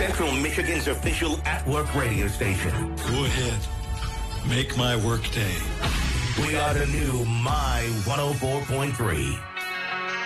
Central Michigan's official at-work radio station. Go ahead. Make my work day. We are the new My 104.3.